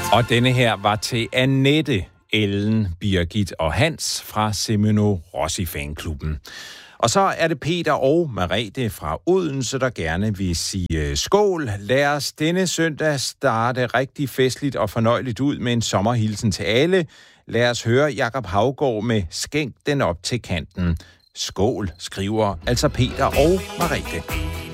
Og denne her var til Annette, Ellen, Birgit og Hans fra Semino Rossi Fanklubben. Og så er det Peter og Merete fra Odense, der gerne vil sige skål. Lad os denne søndag starte rigtig festligt og fornøjeligt ud med en sommerhilsen til alle. Lad os høre Jakob Haugaard med Skænk den op til kanten. Skål, skriver altså Peter og Merete.